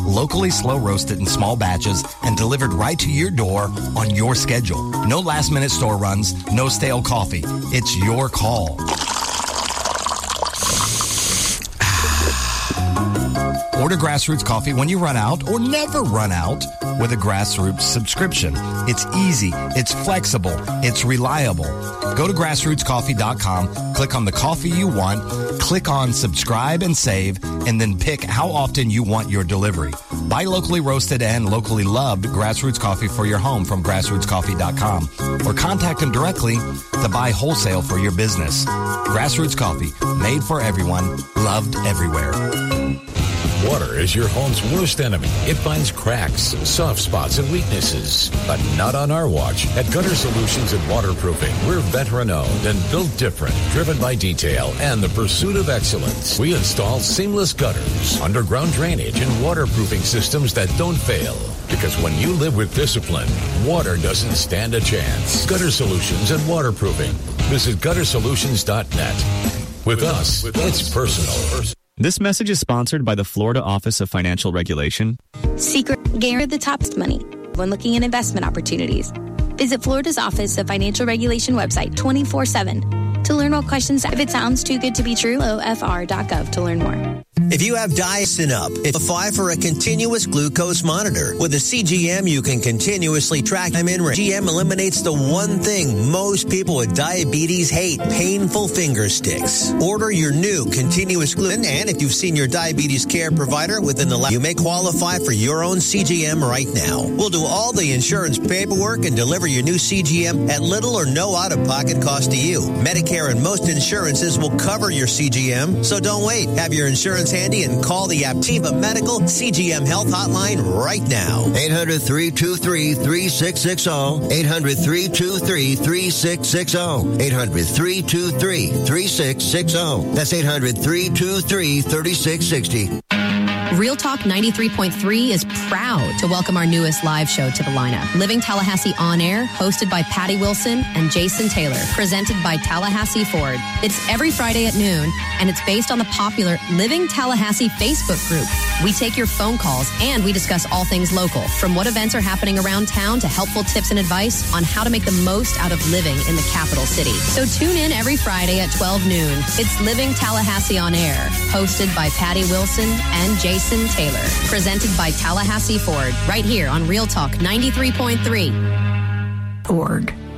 locally slow roasted in small batches and delivered right to your door on your schedule. No last-minute store runs, no stale coffee. It's your call. Order Grassroots coffee when you run out or never run out with a Grassroots subscription. It's easy, it's flexible, it's reliable. Go to grassrootscoffee.com, click on the coffee you want, click on subscribe and save, and then pick how often you want your delivery. Buy locally roasted and locally loved Grassroots coffee for your home from grassrootscoffee.com or contact them directly to buy wholesale for your business. Grassroots coffee, made for everyone, loved everywhere. Water is your home's worst enemy. It finds cracks, soft spots, and weaknesses. But not on our watch. At Gutter Solutions and Waterproofing, we're veteran-owned and built different, driven by detail and the pursuit of excellence. We install seamless gutters, underground drainage, and waterproofing systems that don't fail. Because when you live with discipline, water doesn't stand a chance. Gutter Solutions and Waterproofing. Visit guttersolutions.net. With us, it's personal. This message is sponsored by the Florida Office of Financial Regulation. Secret guarantee the top money when looking at investment opportunities. Visit Florida's Office of Financial Regulation website 24/7 to learn more questions. If it sounds too good to be true, ofr.gov to learn more. If you have listen up, apply for a continuous glucose monitor. With a CGM, you can continuously track time in range. CGM eliminates the one thing most people with diabetes hate, painful finger sticks. Order your new continuous glucose, and if you've seen your diabetes care provider within the last, you may qualify for your own CGM right now. We'll do all the insurance paperwork and deliver your new CGM at little or no out-of-pocket cost to you. Medicare and most insurances will cover your CGM, so don't wait. Have your insurance handy and call the Aptiva Medical CGM Health Hotline right now. 800-323-3660. 800-323-3660. 800-323-3660. That's 800-323-3660. Real Talk 93.3 is proud to welcome our newest live show to the lineup. Living Tallahassee On Air, hosted by Patty Wilson and Jason Taylor, presented by Tallahassee Ford. It's every Friday at noon, and it's based on the popular Living Tallahassee Facebook group. We take your phone calls, and we discuss all things local, from what events are happening around town to helpful tips and advice on how to make the most out of living in the capital city. So tune in every Friday at 12 noon. It's Living Tallahassee On Air, hosted by Patty Wilson and Jason Taylor, presented by Tallahassee Ford, right here on Real Talk 93.3. Org.